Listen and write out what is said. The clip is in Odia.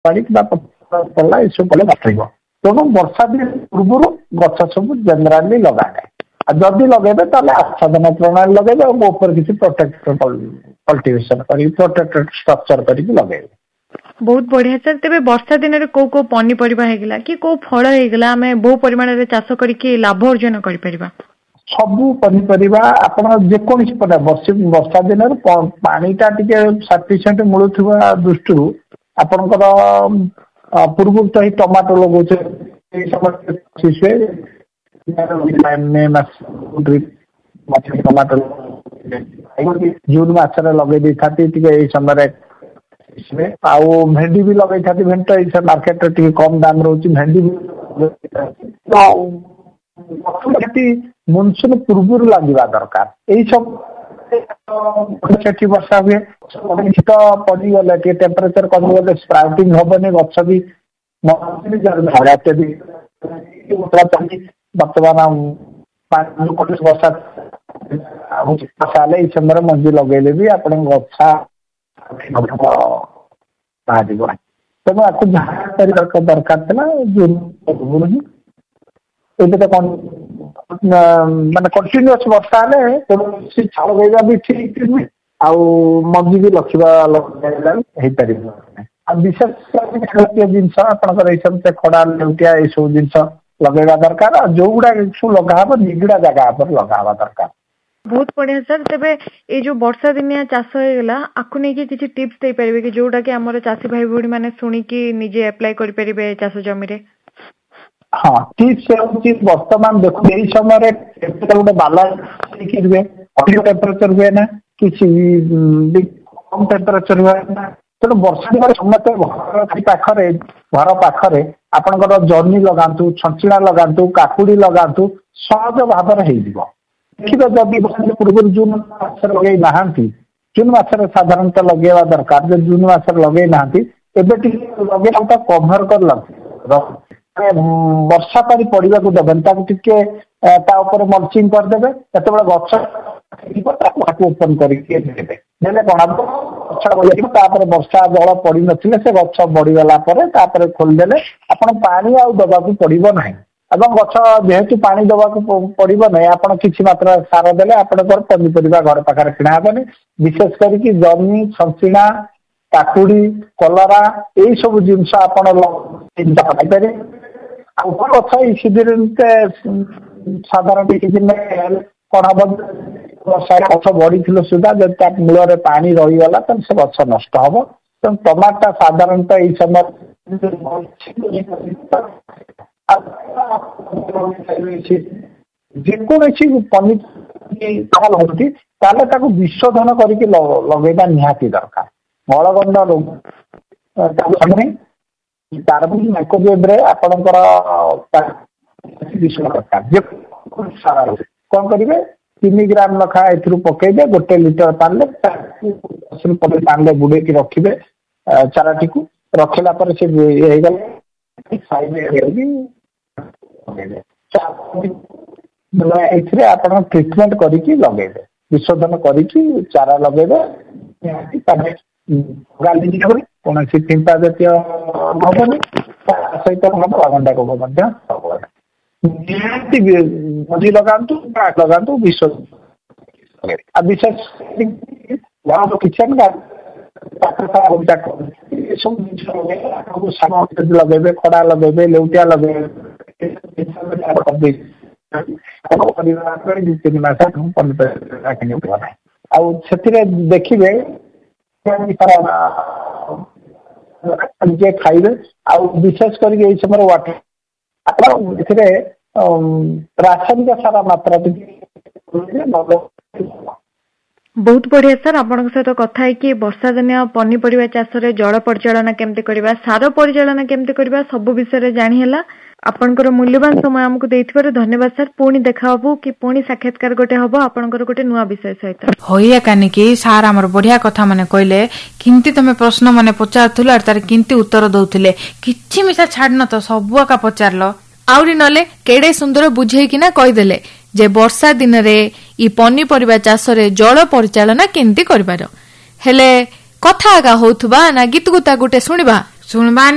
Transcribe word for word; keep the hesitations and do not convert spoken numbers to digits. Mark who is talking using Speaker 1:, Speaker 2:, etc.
Speaker 1: ପାଣି କିମ୍ବା ପଡିଲା ଏସବୁ ପଡିଲେ ନଷ୍ଟ ହେଇଯିବ। ତେଣୁ ବର୍ଷା ଦିନ ପୂର୍ବରୁ ଗଛ ସବୁ ଜେନେରାଲି ଲଗାଏ। ଆଉ ଯଦି ଲଗେଇବେ ତାହେଲେ ଆଚ୍ଛାଦନ ପ୍ରଣାଳୀ ଲଗେଇବେ ଆଉ ଉପରେ କିଛି ପ୍ରୋଟେକ୍ଟର କଲ୍ଟିଭେସନ କରିକି ପ୍ରୋଟେକ୍ଟେଡ ଷ୍ଟ୍ରକ୍ଚର କରିକି ଲଗେଇବେ।
Speaker 2: ବହୁତ ବଢିଆ ସାର୍। ତେବେ ବର୍ଷା ଦିନରେ କୋଉ କୋଉ ପନିପରିବା ହେଇଗଲା କି କୋଉ ଫଳ ହେଇଗଲା ଆମେ ବହୁ ପରିମାଣରେ ଚାଷ କରିକି ଲାଭ ଅର୍ଜନ କରିପାରିବା?
Speaker 1: ସବୁ ପନିପରିବା ଆପଣ ଯେକୌଣସି ବର୍ଷା ଦିନରେ ପାଣିଟା ଟିକେ ସଫିସିଏଣ୍ଟ ମିଳୁଥିବା ଦୃଷ୍ଟିରୁ ଆପଣଙ୍କର ପୂର୍ବରୁ ତ ଏଇ ଟମାଟୋ ଲଗାଉଛେ ଏଇ ସମୟରେ ମେ ମାସ ଟମାଟୋ ଜୁନ୍ ମାସରେ ଲଗେଇ ଦେଇଥାନ୍ତି ଟିକେ ଏଇ ସମୟରେ। ଆଉ ଭେଣ୍ଡି ବି ଲଗେଇଥାନ୍ତି। ଭେଣ୍ଡି ତ ଏଇ ମାର୍କେଟରେ ଟିକେ କମ ଦାମ ରହୁଛି। ଭେଣ୍ଡି ବି ମନସୁନ ପୂର୍ବରୁ ଲାଗିବା ଦରକାର। ଏଇ ସବୁ ସେଠି ବର୍ଷା ହୁଏ ଶୀତ ପଡିଗଲେ ଟିକେ ଟେମ୍ପରେଚର କମିଗଲେ ସ୍ପ୍ରାଉଟିଂ ହବନି, ଗଛ ବି ବର୍ତ୍ତମାନ ବର୍ଷା ବର୍ଷା ହେଲେ ଏଇ ସମୟରେ ମଞ୍ଜି ଲଗେଇଲେ ବି ଆପଣଙ୍କ ଗଛ ବାହାରିବ। ତେଣୁ ଆକୁ ଯାହା ଦରକାର ଥିଲା ଜୁନ ପୂର୍ବରୁ ହିଁ। ଏବେ ତ କଣ ମାନେ କଣ୍ଟିନ୍ୟୁଅସ୍ ବର୍ଷା ହେଲେ କୌଣସି ଛାଳ ଲଗେଇବା ବି ଠିକ ନୁହେଁ ଆଉ ମଞ୍ଜି ବି ରଖିବା ହେଇପାରିବ। ଆଉ ବିଶେଷ ଜାତୀୟ ଜିନିଷ ଆପଣଙ୍କର ଏଇ ସବୁ ଖଡା ଲେଉଟିଆ ଏଇସବୁ ଜିନିଷ ଲଗେଇବା ଦରକାର। ଆଉ ଯୋଉଗୁଡା ସବୁ ଲଗା ହବ ନିବିଡା ଜାଗା ଉପରେ ଲଗା ହବା ଦରକାର।
Speaker 2: ବହୁତ ବଢିଆ ସାର୍। ତେବେ ଏଇ ଯୋଉ ବର୍ଷା ଦିନିଆ ଚାଷ ହେଇଗଲା ଆକୁ ନେଇକି କିଛି ଟିପ୍ସ ଦେଇପାରିବେ କି ଯୋଉଟା କି ଆମର ଚାଷୀ ଭାଇ ଭଉଣୀ ମାନେ ଶୁଣିକି ନିଜେ ଆପ୍ଲାଏ କରିପାରିବେ ଚାଷ ଜମିରେ?
Speaker 1: ହଁ, ଟିପ୍ସ ହେଉଛି ବର୍ତ୍ତମାନ ଦେଖୁ ଏଇ ସମୟରେ ଗୋଟେ ବାଲାନ୍ସ ହେଇକି ରୁହେ। ଅଧିକ ଟେମ୍ପରେଚର ହୁଏ ନା କିଛି କମ ଟେମ୍ପରେଚର ହୁଏ ନା। ତେଣୁ ବର୍ଷା ଦିନରେ ସମସ୍ତେ ଘର ପାଖରେ ଘର ପାଖରେ ଆପଣଙ୍କର ଜହ୍ନି ଲଗାନ୍ତୁ, ଛଞ୍ଚିଣା ଲଗାନ୍ତୁ, କାକୁଡି ଲଗାନ୍ତୁ, ସହଜ ଭାବରେ ହେଇଯିବ। ଦେଖିବେ ଯଦି ପୂର୍ବରୁ ଜୁନ ମାସରେ ଲଗେଇ ନାହାନ୍ତି, ଜୁନ ମାସରେ ସାଧାରଣତଃ ଲଗେଇବା ଦରକାର। ଯଦି ଜୁନ ମାସରେ ଲଗେଇ ନାହାନ୍ତି ଏବେ ଟିକେ ଲଗେଇ କଭର କରି ବର୍ଷା ପାଣି ପଡିବାକୁ ଦେବେନି, ତାକୁ ଟିକେ ତା ଉପରେ ମଲ୍ଚିଂ କରିଦେବେ। ଯେତେବେଳେ ଗଛ ତାକୁ ଓପନ କରିକି ଦେବେ, ଦେଲେ କଣ ହବ ଗଛ ବଢିଯିବ। ତାପରେ ବର୍ଷା ଜଳ ପଡିନଥିଲେ ସେ ଗଛ ବଢିଗଲା ପରେ ତାପରେ ଖୋଲିଦେଲେ ଆପଣ ପାଣି ଆଉ ଦବାକୁ ପଡିବ ନାହିଁ। ଏବଂ ଗଛ ଯେହେତୁ ପାଣି ଦବାକୁ ପଡିବ ନାହିଁ ଆପଣ କିଛି ମାତ୍ରା ସାର ଦେଲେ ଆପଣଙ୍କର ପନିପରିବା ଘର ପାଖରେ କିଣା ହେବନି। ବିଶେଷ କରିକି ଜହ୍ନି, ଛଞ୍ଚିଣା, କାକୁଡି, କଲରା ଏଇ ସବୁ ଜିନିଷ ଆପଣ ଖାଇପାରିବେ। ଆଉ ଗଛ ଏଇ ସିଜିନ ସାଧାରଣ କଣ ହବ ବର୍ଷା ଗଛ ବଢିଥିଲେ ସୁଦ୍ଧା ଯଦି ତା ମୂଳରେ ପାଣି ରହିଗଲା ତାହେଲେ ସେ ଗଛ ନଷ୍ଟ ହବ। ତେଣୁ ଟମାଟୋ ସାଧାରଣତଃ ଏଇ ସମୟ ଯେକୌଣସି ପନିପରିବା ହଉଛି ତାହେଲେ ତାକୁ ବିଶୋଧନ କରିକି ଲଗେଇବା ନିହାତି ଦରକାର। ମଳଗଣ୍ଡ ରୋଗ ତାର ମାଇକ୍ରୋୱେଭରେ ଆପଣଙ୍କର କଣ କରିବେ ତିନି ଗ୍ରାମ ଲେଖା ଏଥିରୁ ପକେଇବେ ଗୋଟେ ଲିଟର ପାଣିରେ ପାଣିରେ ବୁଡେଇକି ରଖିବେ ଚାରାଟିକୁ। ରଖିଲା ପରେ ସେ ହେଇଗଲେ ଏଥିରେ ଆପଣ ଟ୍ରିଟମେଣ୍ଟ କରିକି ଲଗେଇବେ, ବିଶୋଧନ କରିକି ଚାରା ଲଗେଇବେ। କୌଣସି ଚିନ୍ତା ଜାତୀୟ ହବନି, ତା ସହିତ ଗଣ୍ଡା ରୋଗ ମଧ୍ୟ ହବନି। ନିହାତି ମଞ୍ଜି ଲଗାନ୍ତୁ, ଲଗାନ୍ତୁ ବିଶୋଧ ଆଉ ବିଶେଷ କିଚେନ ଏସବୁ ଜିନିଷ ଲଗେଇବେ, ଖଡା ଲଗେଇବେ, ଲେଉଟିଆ ଲଗେଇବେ। ଦି ତିନି ମାସ ପନିପରିବା କିଣିବ ନାହିଁ। ଆଉ ସେଥିରେ ଦେଖିବେ ନିଜେ ଖାଇବେ। ଆଉ ବିଶେଷ କରିକି ଏଇ ସମୟରେ ୱାଟର ଆପଣ ଏଥିରେ ରାସାୟନିକ ସାର ମାତ୍ରା ଟିକେ
Speaker 2: ବହୁତ ବଢିଆ ସାର୍। ଆପଣଙ୍କ ସହିତ କଥା ହେଇକି ବର୍ଷା ଦିନିଆ ପନିପରିବା ଚାଷରେ ଜଳ ପରିଚାଳନା କେମିତି କରିବା, ସାର ପରିଚାଳନା କେମିତି କରିବା ସବୁ ବିଷୟରେ ଜାଣି ହେଲା। ଆପଣଙ୍କର ମୂଲ୍ୟବାନ ସମୟ ଆମକୁ ଦେଇଥିବାରୁ ଧନ୍ୟବାଦ ସାର୍। ପୁଣି ଦେଖା ହବୁ କି ପୁଣି ସାକ୍ଷାତକାର ଗୋଟେ ହବ ଆପଣଙ୍କର ଗୋଟେ ନୂଆ ବିଷୟ ସହିତ।
Speaker 3: ହଇଆ କାନିକି ସାର୍ ଆମର ବଢିଆ କଥା ମାନେ କହିଲେ, କେମିତି ତମେ ପ୍ରଶ୍ନ ମାନେ ପଚାରୁଥିଲ ଆଉ ତାର କେମିତି ଉତ୍ତର ଦଉଥିଲେ, କିଛି ମିଶା ଛାଡି ନ ତ ସବୁ ଏକା ପଚାରିଲ। ଆହୁରି ନହେଲେ କେଡେ ସୁନ୍ଦର ବୁଝେଇକିନା କହିଦେଲେ ଯେ ବର୍ଷା ଦିନରେ ଇ ପନିପରିବା ଚାଷରେ ଜଳ ପରିଚାଳନା କେମିତି କରିବାର। ହେଲେ କଥା ଆଗା ହଉଥିବା ନା ଗୀତ ଗୁତା ଗୋଟେ ଶୁଣିବା ଶୁଣିବା